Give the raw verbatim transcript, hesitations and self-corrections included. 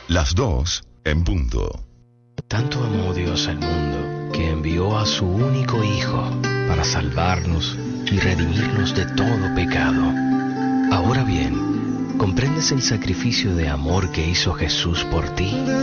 Las dos en punto. Tanto amó Dios al mundo que envió a su único Hijo para salvarnos y redimirnos de todo pecado. Ahora bien, ¿comprendes el sacrificio de amor que hizo Jesús por ti?